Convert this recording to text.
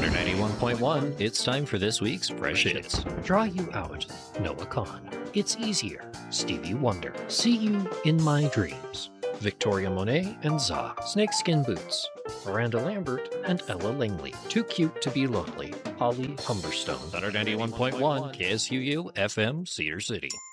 Thunder 91.1, it's time for this week's Fresh Hits. Draw You Out, Noah Kahan. It's Easier, Stevie Wonder. See You in My Dreams, Victoria Monet and Za. Snakeskin Boots, Miranda Lambert and Ella Langley. Too Cute to Be Lonely, Holly Humberstone. Thunder 91.1, KSUU, FM, Cedar City.